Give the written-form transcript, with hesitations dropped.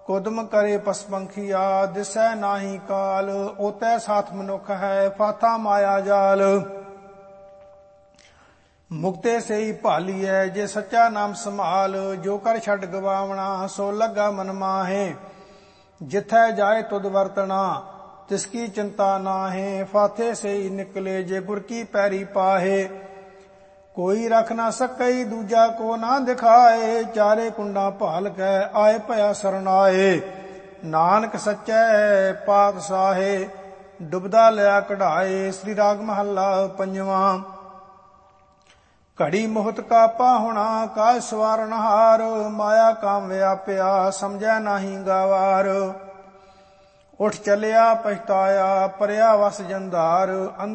ਕੁਦਮ ਕਰੇ ਪਸਪੰਖੀਆ ਦਿਸੈ ਨਾਹੀ ਕਾਲ। ਓਤੈ ਸਾਥ ਮਨੁੱਖ ਹੈ ਫਾਥਾ ਮਾਇਆ ਜਾਲ। ਮੁਕਤੇ ਸਈ ਭਾਲੀਐ ਜੇ ਸੱਚਾ ਨਾਮ ਸੰਭਾਲ। ਜੋ ਕਰ ਛੱਡ ਗਵਾਵਣਾ ਸੋ ਲੱਗਾ ਮਨ ਮਾਹੇ। ਜਿਥੈ ਜਾਏ ਤੁਧ ਵਰਤਣਾ ਤਿਸਕੀ ਚਿੰਤਾ ਨਾਹੇ। ਫਾਥੇ ਸਈ ਨਿਕਲੇ ਜੇ ਗੁਰ ਕੀ ਪੈਰੀ ਪਾਹੇ। ਕੋਈ ਰਖ ਨਾ ਸਕਈ ਦੂਜਾ ਕੋ ਨਾ ਦਿਖਾਏ। ਚਾਰੇ ਕੁੰਡਾ ਭਾਲ ਕੈ ਆਏ ਭਇਆ ਸਰਨਾਏ। ਨਾਨਕ ਸੱਚੈ ਪਾਤਸ਼ਾਹੇ ਡੁਬਦਾ ਲਿਆ ਕਢਾਏ। ਸ੍ਰੀ ਰਾਗ ਮਹੱਲਾ ਪੰਜਵਾਂ। ਘੜੀ ਮੁਹਤ ਕਾ ਪਾਹੁਣਾ ਕਾਜ ਸਵਾਰਨਹਾਰ। ਮਾਇਆ ਕਾਮ ਵਿਆਪਿਆ ਸਮਝੈ ਨਾਹੀ ਗਾਵਾਰ। ਉੱਠ ਚੱਲਿਆ ਪਛਤਾਇਆ ਪਰਿਆ ਵਸ ਜੰਧਾਰ।